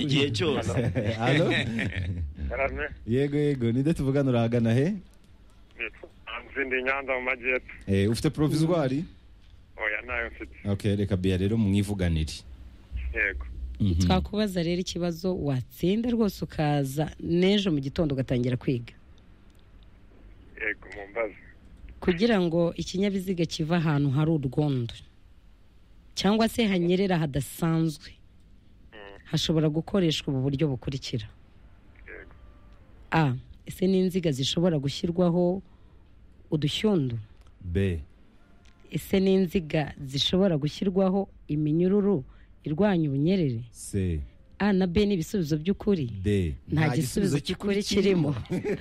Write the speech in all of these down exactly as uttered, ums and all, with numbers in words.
igihe cyose. Allo? Karame. Yego yego, ninde tuvugana urahagana he? Nzindi Nyanza mu majyepfo. Eh, ufite provisoire? Oya nayo mfite. Okay, reka biya rero mwivuganire. Yego. twakubaza rero ikibazo watsinda rwose ukaza n'ejo mu gitondo ugatangira kwiga. Yego mumbaza. Kugira ngo ikinyabiziga kiva ahantu hari urwondo cyangwa se hanyerera hadasanzwe hashobora gukoreshwa ubu buryo bukurikira. Yego. A. Ese n'inziga zishobora gushyirwaho udushyundu. B. Ese n'inziga zishobora gushyirwaho iminyururu irwanya ubunyerere. C. A na B ni ibisubizo by'ukuri. D. Nta gisubizo cy'ukuri kirimo.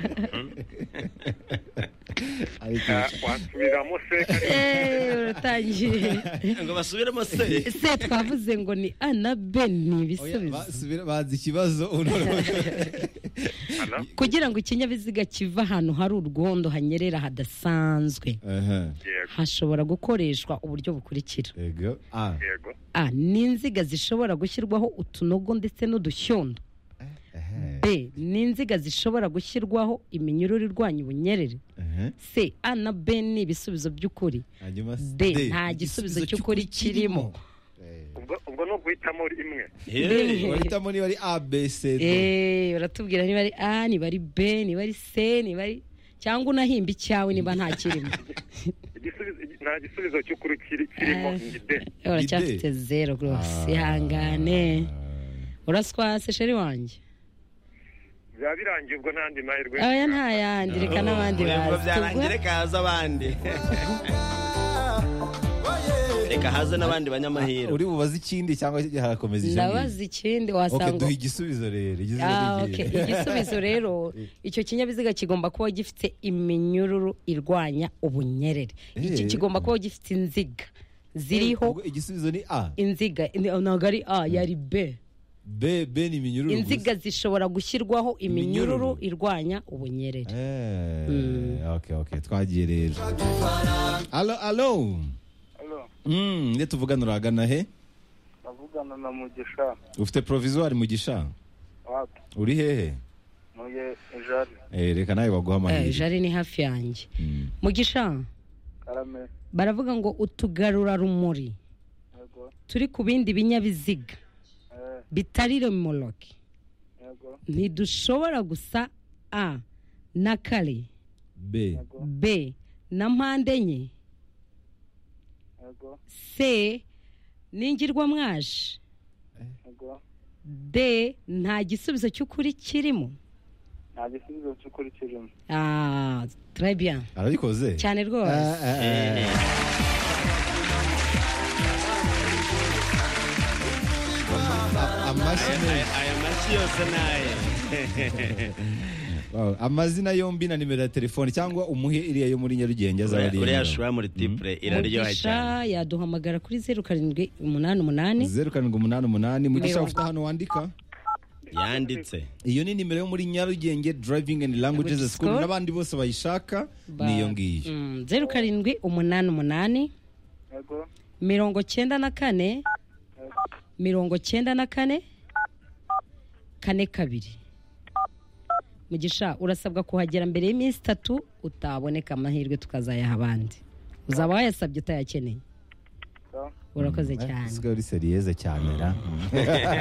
Wasubiramo se. Eh, uratangiye. Ngo basubiremo se. Se twavuze ngo ni A na B ni ibisubizo. Basubira bazi ikibazo unoro. Kugira ngo ikinyabiziga kiva ahantu hari urwondo hanyerera hadasanzwe Aha. hashobora gukoreshwa uburyo bukurikira. Yego. A. Yego. A. N'inziga zishobora gushyirwaho utunogo ndetse n'udushyundo. B. N'inziga zishobora gushyirwaho iminyururu irwanya ubunyerere. C. A na B ni ibisubizo by'ukuri. D. Nta gisubizo cy'ukuri kirimo. Ubwo ubwo no guhitamo imwe. Eh, Wahitamo niba ari A, B, C, D. Eh, uratubwira niba ari A, niba ari B, niba ari C, niba ari cyangwa unahimba icyawe niba nta kirimo. Igisubizo nta gisubizo cy'ukuri kiri kirimo ni D. Uracyafite zero rwose. Ihangane. Uraswa se sheri wanjye. Byaba birangiye ubwo ntandi mahirwe. Aya nta yandi reka n'abandi ubwo byarangiye bazi. reka haza abandi. Reka haza n'abandi banyamahirwe. Uri bubaze ikindi cyangwa harakomeza ijambo? Ndabaza ikindi Okay, wasanga. duha igisubizo rero. Igisubizo Ah, ni ikihe? okay. Igisubizo rero icyo kinyabiziga kigomba kuba gifite iminyururu irwanya ubunyerere. Iki Eh. kigomba kuba gifite inziga ziriho Ubwo igisubizo ni A. inziga ntabwo ari A yari B. B, B ni iminyururu. Inziga zishobora gushyirwaho iminyururu Iminyururu. irwanya ubunyerere. Eh, okay, okay, twagiye rero. Allo, allo. Allo. Mm, nde tuvugana urahagana he? Navugana na Mugisha. Ufite provisoire Mugisha? Wapi? Uri hehe? Muye Ejari. Eh, reka nawe baguha Eh, amahirwe. jari ni hafi yanjye. Mm. Mugisha Karame. baravuga ngo utugarura rumuri Yego. turi ku bindi binyabiziga Eh, bitari remoroke yego. ntidushobora gusa A na kare, B. B na mpande enye, Yego. C n'ingirwamwaje, Yego. D nta gisubizo cy'ukuri kirimo. Nta gisubizo cy'ukuri kirimo. Ah, très bien. Arabikoze? Cyane rwose. Ah, ah, ah. Amashyi Aya mashyi yose naye. Wow, amazina yombi na nimero ya telefone cyangwa umuhe iriya yo muri Nyarugenge azaba ari Uriya shura muri tiple iraryoha cyane. Mugisha yaduhamagara kuri zeru karindwi umunani umunani zeru karindwi umunani umunani. Mugisha Mirongo- ufite hano wandika. Yanditse. Iyo ni nimero yo muri Nyarugenge Driving and Languages Language School, School. n'abandi bose bayishaka Ba- niyo ngiyo. Mm, zeru karindwi umunani umunani Yego. mirongo cyenda na kane mirongo cyenda na kane kane kabiri. Mugisha urasabwa kuhagera mbere y'iminsi itatu utaboneka amahirwe tukazayaha abandi. Uzaba wayasabye utayakeneye. Sawa. Urakoze cyane. Usigaye uri seriyeuse cyane ra.